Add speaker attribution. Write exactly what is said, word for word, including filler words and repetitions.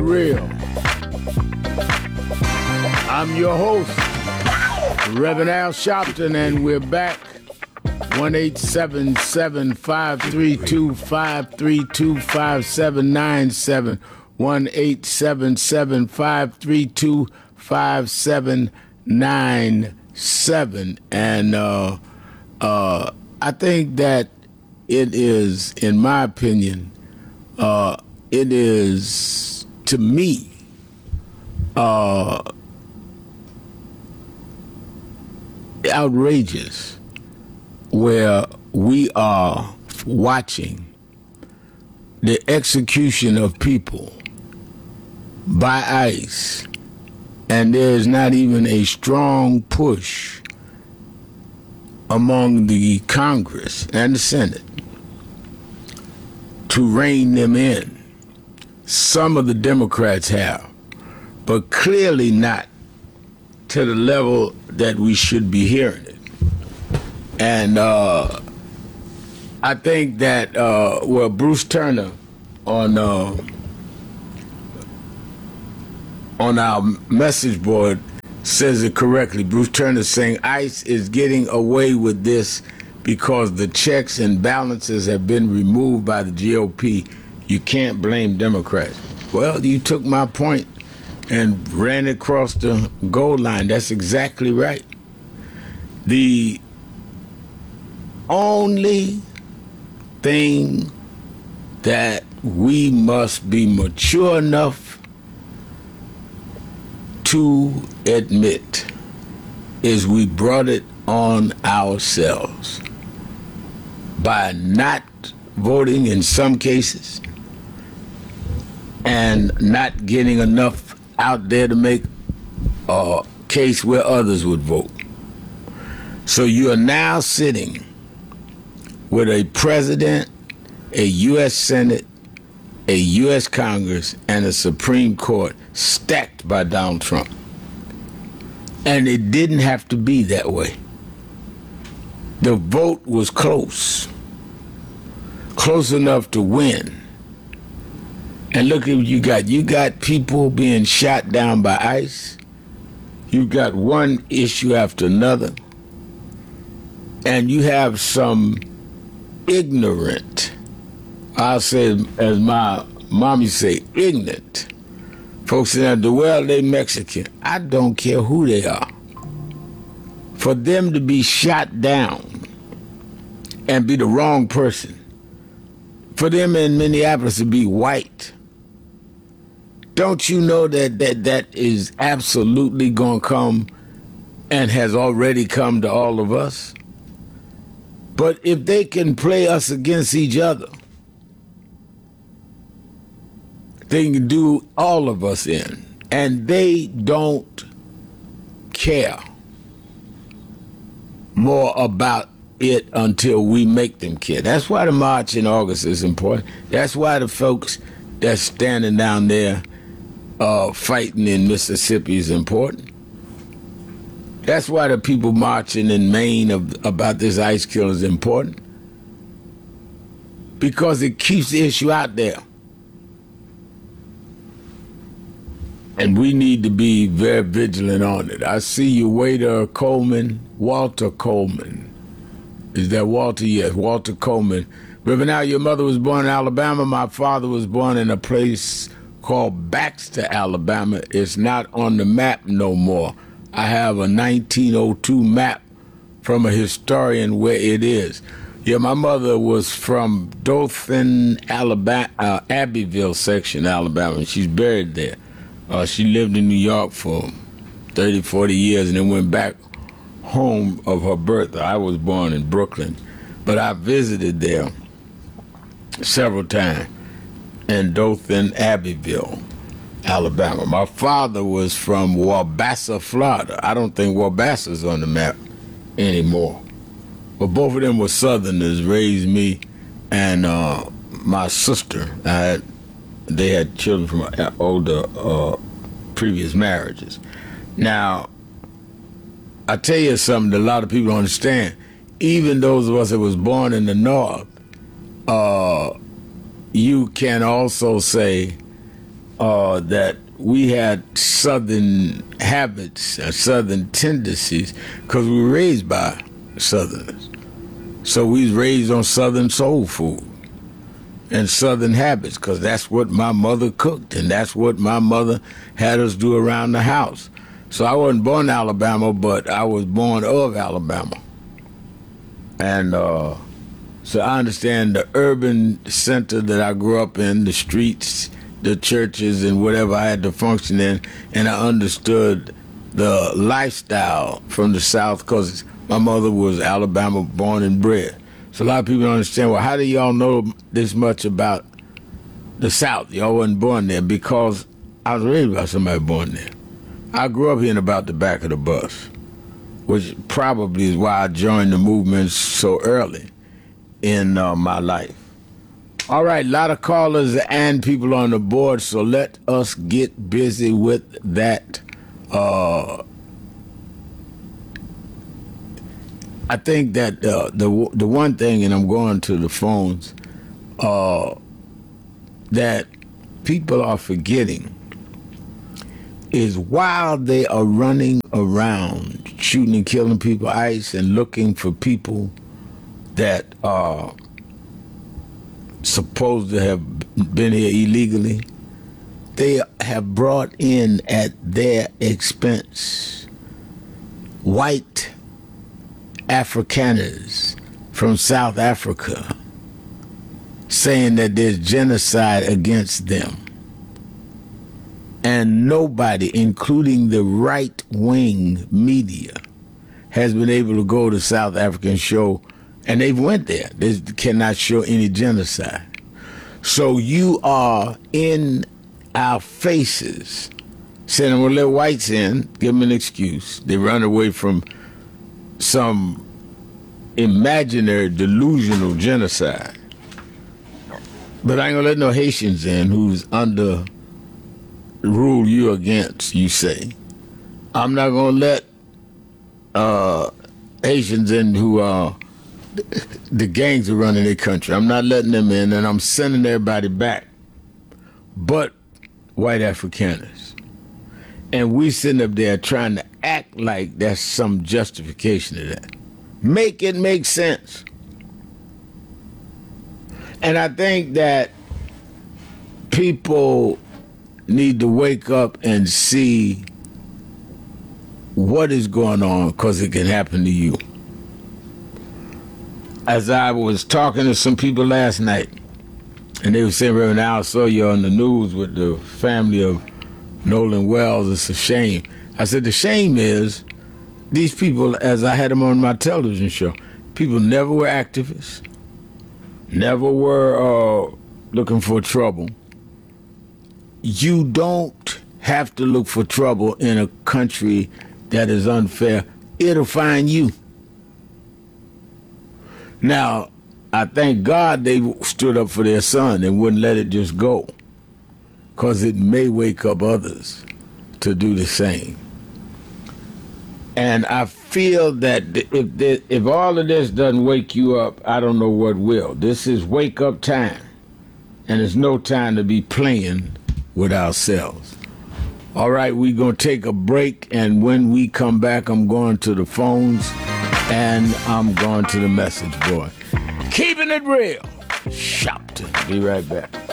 Speaker 1: real. I'm your host, Reverend Al Sharpton, and we're back. one eight seven seven, five three two, five three two, five seven nine seven. one eight seven seven, five three two, five seven nine seven. And uh, uh, I think that it is, in my opinion, uh, it is, to me, uh, outrageous where we are watching the execution of people by ICE, and there's not even a strong push among the Congress and the Senate to rein them in. Some of the Democrats have, but clearly not to the level that we should be hearing it. And uh, I think that, uh, well, Bruce Turner on uh, on our message board says it correctly. Bruce Turner is saying ICE is getting away with this because the checks and balances have been removed by the G O P. You can't blame Democrats. Well, you took my point and ran across the goal line. That's exactly right. The only thing that we must be mature enough to admit is we brought it on ourselves by not voting in some cases and not getting enough out there to make a case where others would vote. So you are now sitting with a president, a U S Senate, a U S Congress, and a Supreme Court stacked by Donald Trump. And it didn't have to be that way. The vote was close, close enough to win. And look at what you got. You got people being shot down by ICE. You got one issue after another. And you have some ignorant, I'll say as my mommy say, ignorant folks that the well, they Mexican. I don't care who they are. For them to be shot down and be the wrong person, for them in Minneapolis to be white, don't you know that that, that is absolutely going to come and has already come to all of us? But if they can play us against each other, they can do all of us in. And they don't care more about it until we make them care. That's why the march in August is important. That's why the folks that's standing down there uh, fighting in Mississippi is important. That's why the people marching in Maine of, about this ICE kill is important. Because it keeps the issue out there. And we need to be very vigilant on it. I see you, Wader Coleman, Walter Coleman. Is that Walter? Yes, Walter Coleman. Reverend Al, your mother was born in Alabama. My father was born in a place called Baxter, Alabama. It's not on the map no more. I have a nineteen oh two map from a historian where it is. Yeah, my mother was from Dothan, Alabama, uh, Abbeville section, Alabama, and she's buried there. Uh, she lived in New York for thirty, forty years and then went back home of her birth. I was born in Brooklyn, but I visited there several times in Dothan, Abbeville, Alabama. My father was from Wabassa, Florida. I don't think Wabassa's on the map anymore. But both of them were Southerners, raised me and uh, my sister. I had, they had children from older uh, previous marriages. Now, I tell you something that a lot of people don't understand. Even those of us that was born in the North, uh, you can also say uh, that we had Southern habits, uh, Southern tendencies, because we were raised by Southerners. So we was raised on Southern soul food and Southern habits, because that's what my mother cooked, and that's what my mother had us do around the house. So I wasn't born in Alabama, but I was born of Alabama. And uh, so I understand the urban center that I grew up in, the streets, the churches, and whatever I had to function in, and I understood the lifestyle from the South because my mother was Alabama born and bred. So a lot of people don't understand, well, how do y'all know this much about the South? Y'all wasn't born there. Because I was raised by somebody born there. I grew up hearing about the back of the bus, which probably is why I joined the movement so early in uh, my life. All right, a lot of callers and people on the board, so let us get busy with that. Uh, I think that uh, the the one thing, and I'm going to the phones, uh, that people are forgetting is while they are running around shooting and killing people, ICE, and looking for people that are supposed to have been here illegally, they have brought in at their expense white Afrikaners from South Africa saying that there's genocide against them. And nobody, including the right-wing media, has been able to go to South Africa and show, and they've went there, they cannot show any genocide. So you are in our faces saying, I'm gonna let whites in, give them an excuse. They run away from some imaginary, delusional genocide. But I ain't gonna let no Haitians in who's under rule you against, you say. I'm not gonna let uh, Haitians in who are the gangs are running their country. I'm not letting them in, and I'm sending everybody back. But white Afrikaners. And we sitting up there trying to act like that's some justification of that. Make it make sense. And I think that people need to wake up and see what is going on, because it can happen to you. As I was talking to some people last night, and they were saying, Reverend Al, I saw you on the news with the family of Nolan Wells. It's a shame. I said, the shame is these people, as I had them on my television show, people never were activists, never were uh, looking for trouble. You don't have to look for trouble in a country that is unfair. It'll find you. Now, I thank God they stood up for their son and wouldn't let it just go, because it may wake up others to do the same. And I feel that if if all of this doesn't wake you up, I don't know what will. This is wake up time, and it's no time to be playing with ourselves. All right, we're going to take a break, and when we come back, I'm going to the phones, and I'm going to the message board. Keeping it real. Shopton. Be right back.